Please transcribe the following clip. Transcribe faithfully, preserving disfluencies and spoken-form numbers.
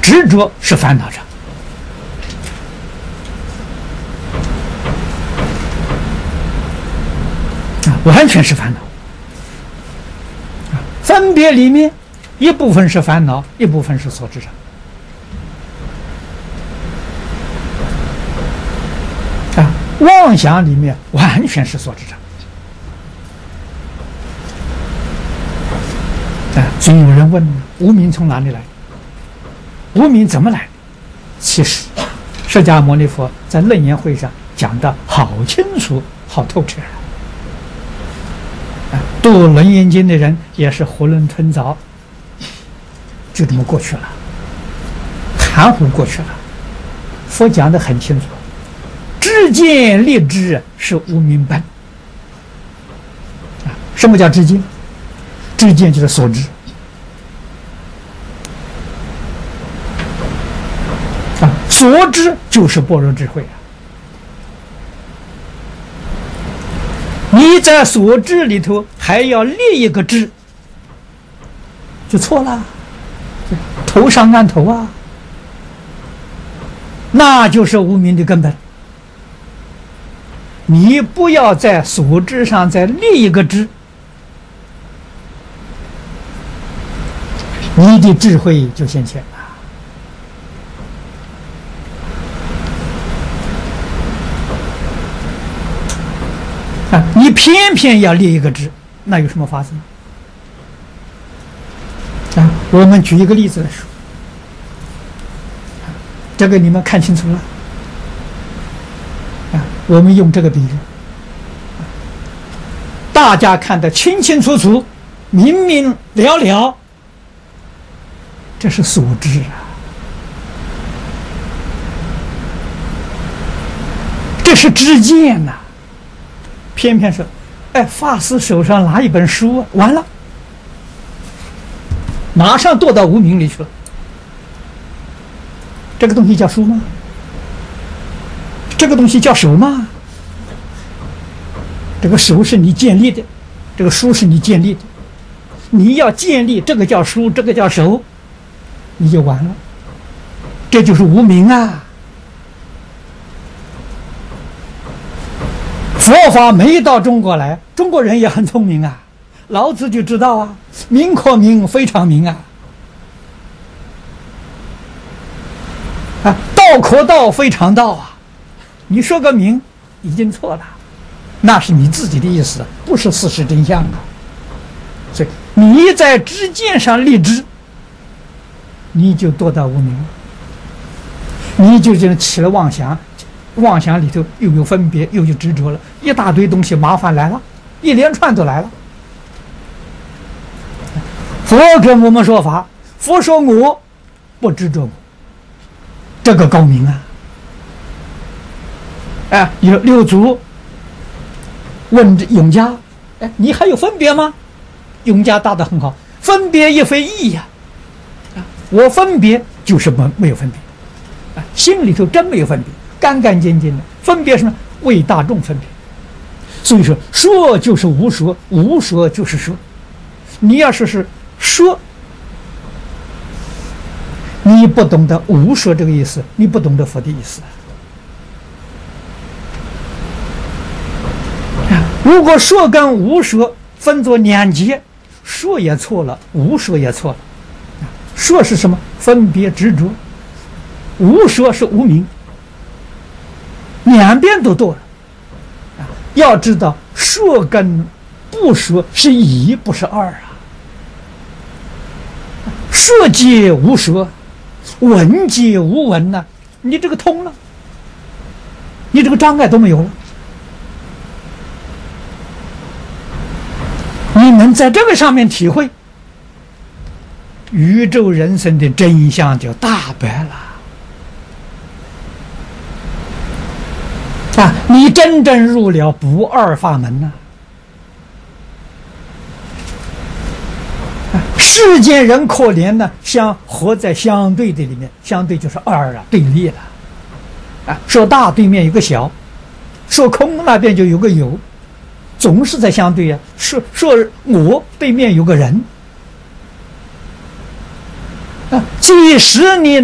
执着是烦恼障。啊，完全是烦恼。啊，分别里面一部分是烦恼，一部分是所知障。啊，妄想里面完全是所知障。啊，所以有人问：无明从哪里来？无明怎么来？其实，释迦牟尼佛在楞严会上讲的好清楚、好透彻。啊，读《楞严经》的人也是囫囵吞枣，就这么过去了，含糊过去了。佛讲的很清楚，知见立知是无明本。啊，什么叫知见？知见就是所知。啊，所知就是般若智慧啊。你在所知里头还要立一个知，就错了，头上按头啊，那就是无明的根本。你不要在所知上再立一个知，你的智慧就现前了。啊，你偏偏要立一个知，那有什么法子呢？啊，我们举一个例子来说，这个你们看清楚了。啊，我们用这个比喻，大家看得清清楚楚、明明了了，这是所知啊，这是知见呐、啊。偏偏是，哎，法师手上拿一本书、啊，完了，马上堕到无明里去了。这个东西叫书吗？这个东西叫手吗？这个手是你建立的，这个书是你建立的。你要建立这个叫书，这个叫手，你就完了。这就是无明啊！佛法没到中国来，中国人也很聪明啊，老子就知道啊，明可明，非常明啊，啊，道可道，非常道啊，你说个明已经错了，那是你自己的意思，不是事实真相啊。所以你在知见上立知，你就堕到无明了，你就这样起了妄想。妄想里头又有分别，又有执着了，一大堆东西，麻烦来了，一连串都来了。佛跟我们说法，佛说我不执着我，这个高明啊！哎，有六祖问永嘉，哎，你还有分别吗？永嘉答得很好，分别亦非义呀、啊！啊，我分别就是没没有分别，啊，心里头真没有分别。干干净净的，分别什么？为大众分别。所以说，说就是无说，无说就是说。你要是是说，你不懂得无说这个意思，你不懂得佛的意思。如果说跟无说分作两截，说也错了，无说也错了。说是什么？分别执着。无说是无明。两边都堕了，啊！要知道说跟不说是一，不是二啊。说皆无说，闻皆无闻呐、啊，你这个通了，你这个障碍都没有了。你能在这个上面体会宇宙人生的真相，就大白了。啊，你真正入了不二法门呐、啊！世间人可怜呢，像活在相对的里面，相对就是二啊，对立了。啊，说大对面有个小，说空那边就有个有，总是在相对呀、啊。说说我对面有个人，啊，即使你